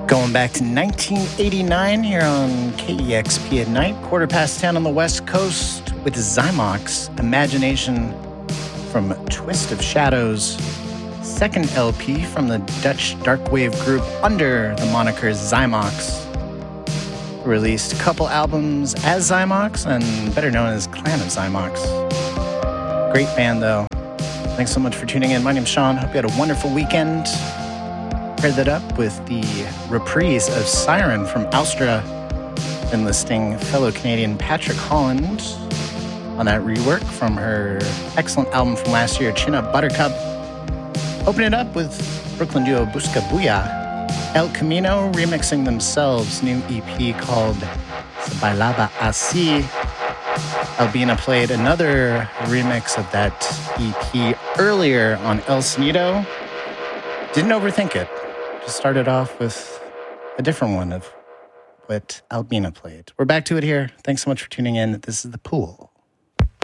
Going back to 1989 here on KEXP at night, 10:15 on the West Coast with Zymox, Imagination from Twist of Shadows, second LP from the Dutch darkwave group under the moniker Zymox. Released a couple albums as Zymox and better known as Clan of Zymox. Great band though. Thanks so much for tuning in. My name's Sean. Hope you had a wonderful weekend. Paired that up with the reprise of Siren from Austra, enlisting fellow Canadian Patrick Holland on that rework from her excellent album from last year, Chin Up Buttercup. Open it up with Brooklyn duo Busca Booyah, El Camino remixing themselves, new EP called Se Bailaba Así. Albina played another remix of that EP earlier on El Sonido. Didn't overthink it. Just started off with a different one of what Albina played. We're back to it here. Thanks so much for tuning in. This is The Pool.